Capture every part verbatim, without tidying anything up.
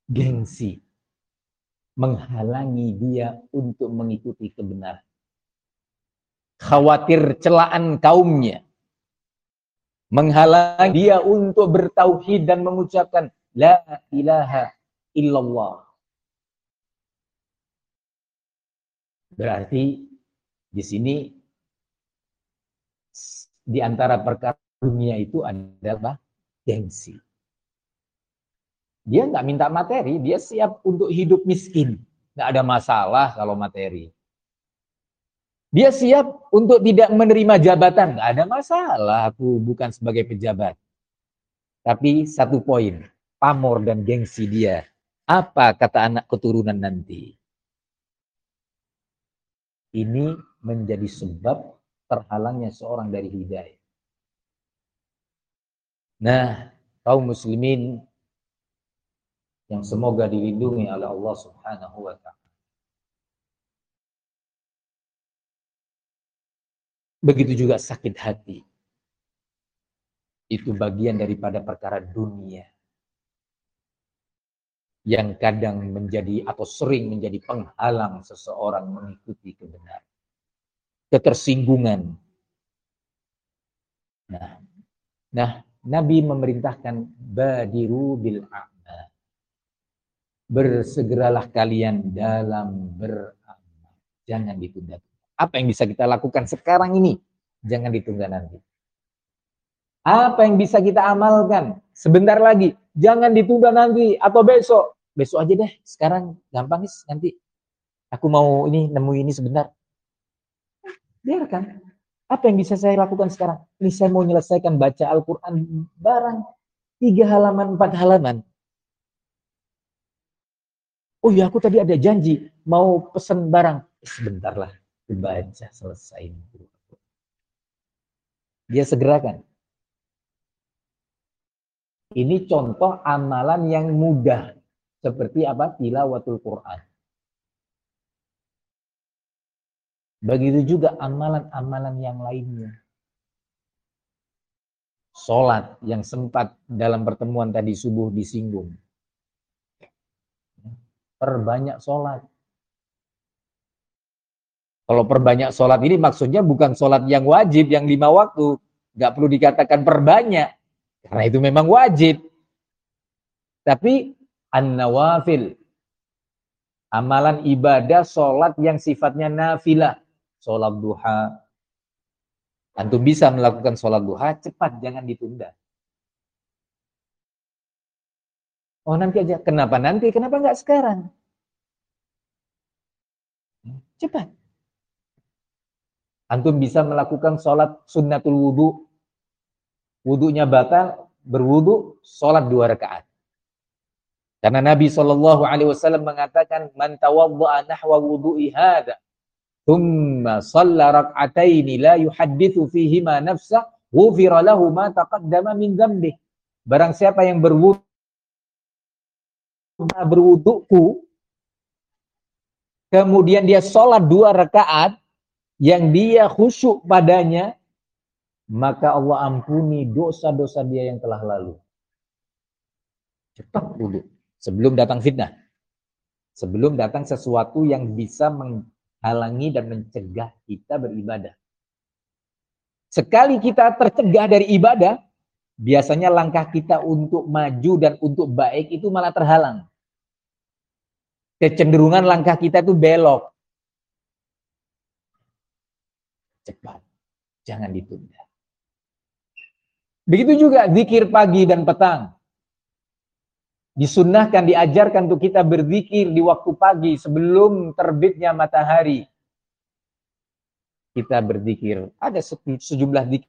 Gengsi menghalangi dia untuk mengikuti kebenaran. Khawatir celaan kaumnya menghalangi dia untuk bertauhid dan mengucapkan la ilaha illallah. Berarti di sini di antara perkara dunia itu adalah gengsi. Dia nggak minta materi, dia siap untuk hidup miskin. Nggak ada masalah kalau materi. Dia siap untuk tidak menerima jabatan. Nggak ada masalah, aku bukan sebagai pejabat. Tapi satu poin, pamor dan gengsi dia. Apa kata anak keturunan nanti? Ini menjadi sebab terhalangnya seorang dari hidayah. Nah, kaum muslimin yang semoga dilindungi oleh Allah Subhanahu wa taala. Begitu juga sakit hati. Itu bagian daripada perkara dunia yang kadang menjadi atau sering menjadi penghalang seseorang mengikuti kebenaran. Ketersinggungan. Nah, nah Nabi memerintahkan badiru bil a'mal. Bersegeralah kalian dalam beramal. Jangan ditunda. Apa yang bisa kita lakukan sekarang ini? Jangan ditunda nanti. Apa yang bisa kita amalkan sebentar lagi? Jangan ditunda nanti atau besok. Besok aja deh, sekarang gampang nih nanti. Aku mau ini, nemu ini sebentar. Biarkan. Apa yang bisa saya lakukan sekarang? Ini saya mau menyelesaikan baca Al-Quran barang tiga halaman, empat halaman. Oh ya, aku tadi ada janji mau pesen barang. Sebentar lah, dibaca selesai. Dia segerakan. Ini contoh amalan yang mudah. Seperti apa? Tilawatul Quran. Begitu juga amalan-amalan yang lainnya. Sholat yang sempat dalam pertemuan tadi subuh disinggung. Perbanyak sholat. Kalau perbanyak sholat ini maksudnya bukan sholat yang wajib, yang lima waktu. Nggak perlu dikatakan perbanyak. Karena itu memang wajib. Tapi an-nawafil. Amalan ibadah sholat yang sifatnya nafilah. Sholat duha. Antum bisa melakukan sholat duha, cepat, jangan ditunda. Oh nanti aja. Kenapa nanti? Kenapa nggak sekarang? Cepat. Antum bisa melakukan sholat sunnatul wudu. Wudunya batal, berwudu, sholat dua rakaat. Karena Nabi shallallahu alaihi wasallam mengatakan, man tawadda'a nahwa wudu'i hadha, thumma shalla rak'ataini la yuhaddithu fihima nafsah, ghufira lahu ma taqaddama min dzambih. Barang siapa yang berwudu, berwuduku, kemudian dia sholat dua rakaat, yang dia khusyuk padanya, maka Allah ampuni dosa-dosa dia yang telah lalu. Cepat wudu. Sebelum datang fitnah. Sebelum datang sesuatu yang bisa menghalangi dan mencegah kita beribadah. Sekali kita tercegah dari ibadah, biasanya langkah kita untuk maju dan untuk baik itu malah terhalang. Kecenderungan langkah kita itu belok. Cepat. Jangan ditunda. Begitu juga zikir pagi dan petang. Disunnahkan, diajarkan untuk kita berzikir di waktu pagi sebelum terbitnya matahari. Kita berzikir. Ada sejumlah zikir.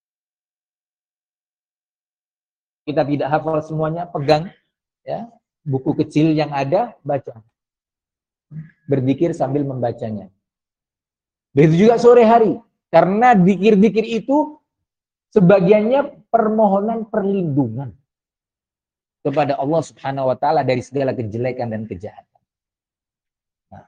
Kita tidak hafal semuanya, pegang ya buku kecil yang ada, baca. Berzikir sambil membacanya. Begitu juga sore hari. Karena zikir-zikir itu sebagiannya permohonan perlindungan kepada Allah Subhanahu wa taala dari segala kejelekan dan kejahatan. Nah,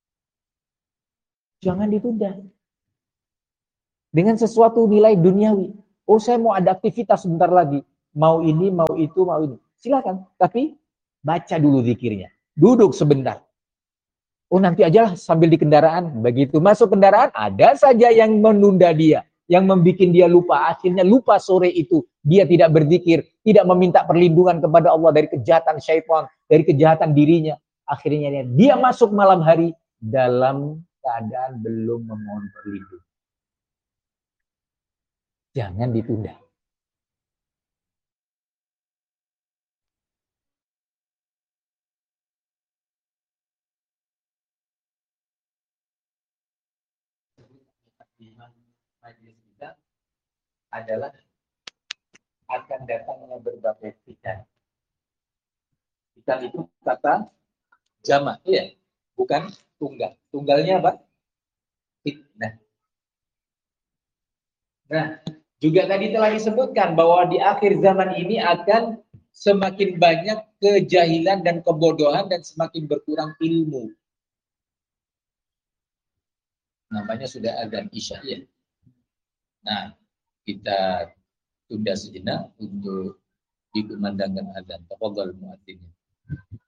jangan ditunda. Dengan sesuatu nilai duniawi. Oh, saya mau ada aktivitas sebentar lagi. Mau ini, mau itu, mau ini. Silakan. Tapi baca dulu zikirnya. Duduk sebentar. Oh nanti aja lah sambil di kendaraan. Begitu masuk kendaraan, ada saja yang menunda dia. Yang membuat dia lupa. Akhirnya lupa sore itu. Dia tidak berzikir. Tidak meminta perlindungan kepada Allah dari kejahatan syaitan. Dari kejahatan dirinya. Akhirnya dia masuk malam hari dalam keadaan belum memohon perlindungan. Jangan ditunda. Majelis kita adalah akan datangnya berbagai fitan. Fitan itu kata jamak, ya, bukan tunggal. Tunggalnya apa? Fitnah. Nah, juga tadi telah disebutkan bahwa di akhir zaman ini akan semakin banyak kejahilan dan kebodohan dan semakin berkurang ilmu. Namanya sudah azan Isya, ya. Nah, kita tunda sejenak untuk dikumandangkan azan. Tafadhal muadzinnya.